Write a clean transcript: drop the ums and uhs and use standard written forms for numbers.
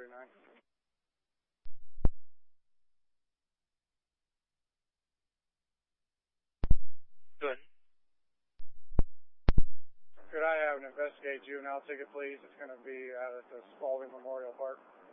39. Good. Could I have an investigate juvenile ticket, please? It's going to be out at the Spalding Memorial Park.